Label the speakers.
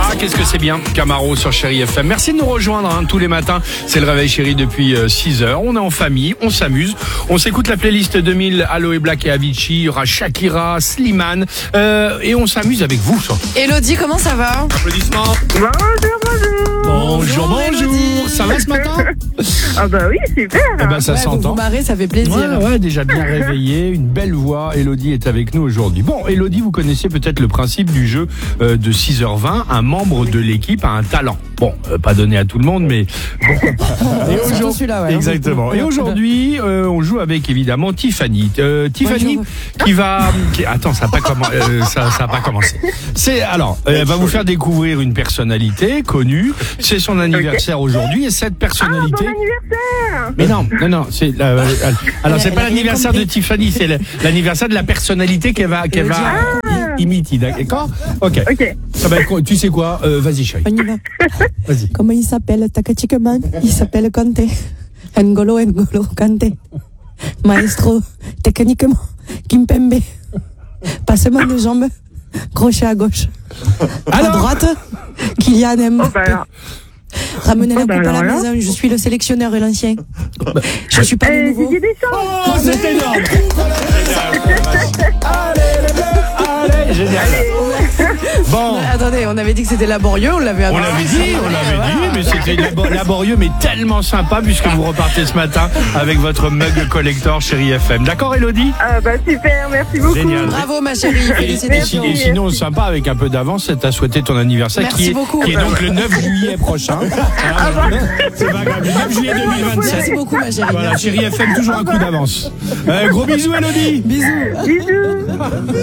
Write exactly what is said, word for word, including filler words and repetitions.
Speaker 1: Ah, qu'est-ce que c'est bien, Camaro sur Chéri F M. Merci de nous rejoindre hein, tous les matins. C'est le réveil chéri depuis euh, six heures. On est en famille, on s'amuse. On s'écoute la playlist deux mille, Aloe Black et Avicii. Il y aura Shakira, Slimane. Euh, et on s'amuse avec vous surtout.
Speaker 2: Elodie, comment ça va?
Speaker 1: Applaudissements.
Speaker 3: Bonjour, bonjour.
Speaker 1: Bonjour, bonjour.
Speaker 2: Elodie.
Speaker 1: Ça va ce matin?
Speaker 3: Ah bah oui, super.
Speaker 1: Eh ben, ça
Speaker 2: Ouais, vous
Speaker 1: s'entend.
Speaker 2: vous marrez, ça fait plaisir.
Speaker 1: Ouais, ouais, déjà bien réveillé, une belle voix. Elodie est avec nous aujourd'hui. Bon, Elodie, vous connaissez peut-être le principe du jeu euh, de six heures vingt. Un membre de l'équipe a un talent. Bon, euh, pas donné à tout le monde, mais bon. Et
Speaker 2: Surtout
Speaker 1: aujourd'hui-
Speaker 2: celui-là, ouais.
Speaker 1: Exactement. Et aujourd'hui, euh, on joue avec évidemment Tiffany. Euh, Tiffany
Speaker 2: Bonjour.
Speaker 1: qui va. Qui, attends, ça n'a pas, commen- euh, ça, ça a pas commencé. C'est alors, euh, elle va vous faire découvrir une personnalité connue. C'est son anniversaire aujourd'hui et cette
Speaker 3: Ah,
Speaker 1: personnalité.
Speaker 3: bon anniversaire.
Speaker 1: Mais non, non, non, c'est la- euh, alors
Speaker 2: Elle
Speaker 1: c'est
Speaker 2: a-
Speaker 1: pas
Speaker 2: elle a rien
Speaker 1: l'anniversaire de
Speaker 2: compris.
Speaker 1: Tiffany, c'est le- l'anniversaire de la personnalité qu'elle va, qu'elle va
Speaker 3: Ah.
Speaker 1: i- imiter, d'accord? Ok.
Speaker 3: Ok.
Speaker 1: Ça va être quoi? Tu sais quoi? Euh, vas-y, chérie.
Speaker 4: On y va.
Speaker 1: Vas-y.
Speaker 4: Comment il s'appelle? Takachikaman. Il s'appelle Kante. N'Golo N'Golo Kante. Maestro, techniquement, Kimpembe. Passement de jambes. Crochet à gauche. À
Speaker 1: Alors
Speaker 4: droite, Kylian
Speaker 3: Oh
Speaker 4: Mbappé.
Speaker 3: bah alors.
Speaker 4: Ramenez la
Speaker 3: Oh, bah
Speaker 4: coupe à la
Speaker 3: alors là.
Speaker 4: maison. Je suis le sélectionneur et l'ancien. Je suis pas le
Speaker 3: Euh,
Speaker 4: nouveau.
Speaker 3: Didier Deschamps.
Speaker 1: Oh, c'est énorme! Allez, les bleus! Allez, génial! Bon.
Speaker 2: Attendez, on avait dit que c'était laborieux, on l'avait
Speaker 1: On l'avait dit, on l'avait dit, mais c'était labo- laborieux, mais tellement sympa puisque vous repartez ce matin avec votre mug collector Chéri F M. D'accord, Elodie?
Speaker 3: Ah bah super, merci beaucoup.
Speaker 1: Génial.
Speaker 2: Bravo ma chérie,
Speaker 1: Et, et,
Speaker 2: félicitations.
Speaker 1: si- et sinon, sympa, avec un peu d'avance, c'est à souhaiter ton anniversaire
Speaker 2: Merci
Speaker 1: qui est,
Speaker 2: beaucoup.
Speaker 1: qui est donc le neuf juillet prochain. Ah, c'est pas grave, le neuf juillet deux mille
Speaker 2: Merci
Speaker 1: vingt-sept.
Speaker 2: beaucoup ma chérie.
Speaker 1: Voilà, Chéri F M, toujours un coup d'avance. Euh, gros bisous, Elodie.
Speaker 2: Bisous.
Speaker 3: Bisous.